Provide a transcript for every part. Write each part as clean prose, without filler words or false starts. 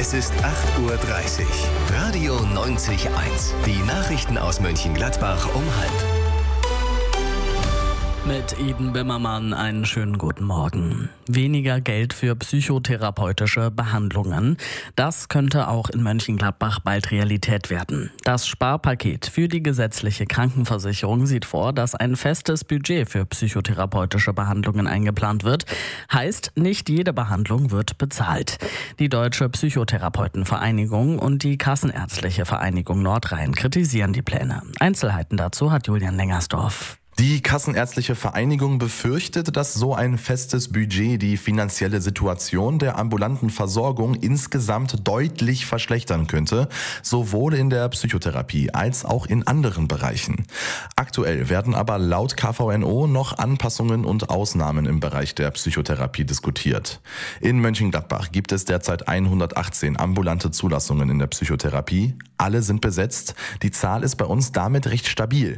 Es ist 8:30 Uhr. Radio 90.1. Die Nachrichten aus Mönchengladbach um 12:30. Mit Eden Bimmermann einen schönen guten Morgen. Weniger Geld für psychotherapeutische Behandlungen. Das könnte auch in Mönchengladbach bald Realität werden. Das Sparpaket für die gesetzliche Krankenversicherung sieht vor, dass ein festes Budget für psychotherapeutische Behandlungen eingeplant wird. Heißt, nicht jede Behandlung wird bezahlt. Die Deutsche Psychotherapeutenvereinigung und die Kassenärztliche Vereinigung Nordrhein kritisieren die Pläne. Einzelheiten dazu hat Julian Lengersdorf. Die Kassenärztliche Vereinigung befürchtet, dass so ein festes Budget die finanzielle Situation der ambulanten Versorgung insgesamt deutlich verschlechtern könnte, sowohl in der Psychotherapie als auch in anderen Bereichen. Aktuell werden aber laut KVNO noch Anpassungen und Ausnahmen im Bereich der Psychotherapie diskutiert. In Mönchengladbach gibt es derzeit 118 ambulante Zulassungen in der Psychotherapie. Alle sind besetzt. Die Zahl ist bei uns damit recht stabil.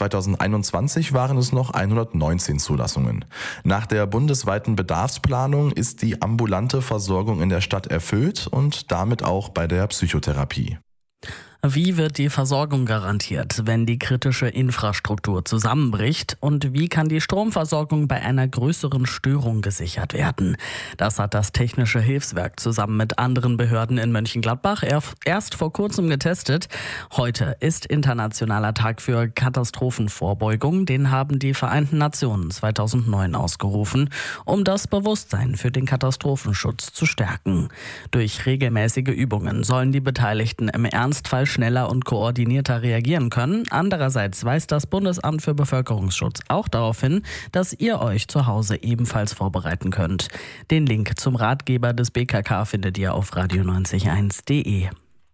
2021 waren es noch 119 Zulassungen. Nach der bundesweiten Bedarfsplanung ist die ambulante Versorgung in der Stadt erfüllt und damit auch bei der Psychotherapie. Wie wird die Versorgung garantiert, wenn die kritische Infrastruktur zusammenbricht? Und wie kann die Stromversorgung bei einer größeren Störung gesichert werden? Das hat das Technische Hilfswerk zusammen mit anderen Behörden in Mönchengladbach erst vor kurzem getestet. Heute ist Internationaler Tag für Katastrophenvorbeugung. Den haben die Vereinten Nationen 2009 ausgerufen, um das Bewusstsein für den Katastrophenschutz zu stärken. Durch regelmäßige Übungen sollen die Beteiligten im Ernstfall schneller und koordinierter reagieren können. Andererseits weist das Bundesamt für Bevölkerungsschutz auch darauf hin, dass ihr euch zu Hause ebenfalls vorbereiten könnt. Den Link zum Ratgeber des BKK findet ihr auf radio901.de.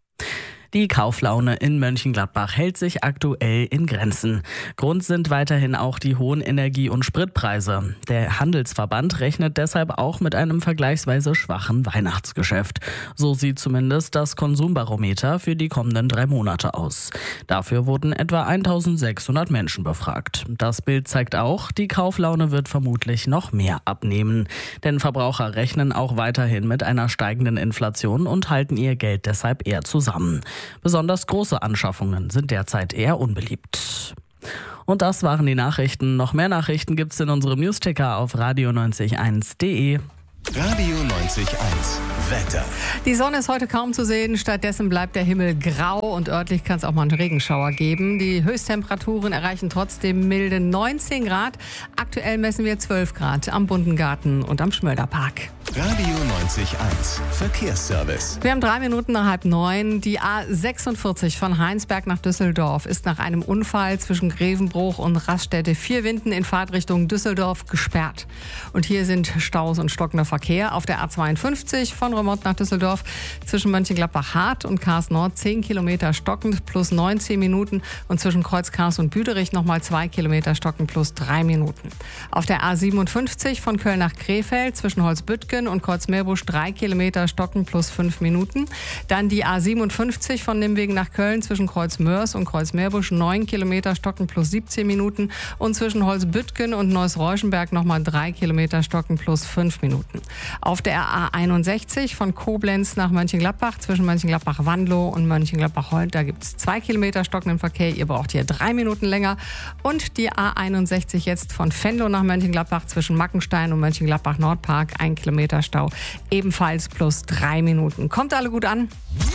Die Kauflaune in Mönchengladbach hält sich aktuell in Grenzen. Grund sind weiterhin auch die hohen Energie- und Spritpreise. Der Handelsverband rechnet deshalb auch mit einem vergleichsweise schwachen Weihnachtsgeschäft. So sieht zumindest das Konsumbarometer für die kommenden 3 Monate aus. Dafür wurden etwa 1600 Menschen befragt. Das Bild zeigt auch, die Kauflaune wird vermutlich noch mehr abnehmen. Denn Verbraucher rechnen auch weiterhin mit einer steigenden Inflation und halten ihr Geld deshalb eher zusammen. Besonders große Anschaffungen sind derzeit eher unbeliebt. Und das waren die Nachrichten. Noch mehr Nachrichten gibt's in unserem Newsticker auf radio901.de. Radio 90.1 Wetter. Die Sonne ist heute kaum zu sehen, stattdessen bleibt der Himmel grau und örtlich kann es auch mal einen Regenschauer geben. Die Höchsttemperaturen erreichen trotzdem milde 19 Grad. Aktuell messen wir 12 Grad am Bunten Garten und am Schmölderpark. Radio 90.1 Verkehrsservice. Wir haben 3 Minuten nach 8:30. Die A46 von Heinsberg nach Düsseldorf ist nach einem Unfall zwischen Grevenbruch und Raststätte Vierwinden in Fahrtrichtung Düsseldorf gesperrt. Und hier sind Staus und stockender Verkehr auf der A52 von Remont nach Düsseldorf zwischen Mönchengladbach-Hart und Kars Nord 10 Kilometer stockend plus 19 Minuten und zwischen Kreuz-Kars und Büderich nochmal 2 Kilometer stockend plus 3 Minuten. Auf der A57 von Köln nach Krefeld zwischen Holzbüttgen und Kreuzmeerbusch 3 Kilometer stockend plus 5 Minuten. Dann die A57 von Nimwegen nach Köln zwischen Kreuzmörs und Kreuzmeerbusch 9 Kilometer stockend plus 17 Minuten und zwischen Holzbüttgen und Neuss-Reuschenberg nochmal 3 Kilometer stockend plus 5 Minuten. Auf der A61 von Koblenz nach Mönchengladbach zwischen Mönchengladbach-Wandelow und Mönchengladbach-Holt, da gibt es 2 Kilometer stockenden Verkehr. Ihr braucht hier 3 Minuten länger. Und die A61 jetzt von Venlo nach Mönchengladbach zwischen Mackenstein und Mönchengladbach-Nordpark 1 Kilometer Stau, ebenfalls plus 3 Minuten. Kommt alle gut an?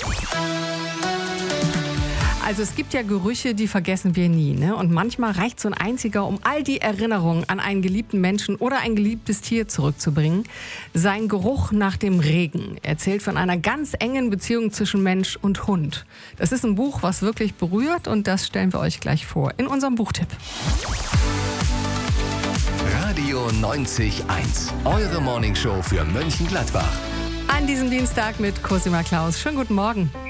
Also es gibt ja Gerüche, die vergessen wir nie, ne? Und manchmal reicht so ein einziger, um all die Erinnerungen an einen geliebten Menschen oder ein geliebtes Tier zurückzubringen. Sein Geruch nach dem Regen erzählt von einer ganz engen Beziehung zwischen Mensch und Hund. Das ist ein Buch, was wirklich berührt und das stellen wir euch gleich vor in unserem Buchtipp. Radio 90.1, eure Morningshow für Mönchengladbach. An diesem Dienstag mit Cosima Klaus. Schönen guten Morgen.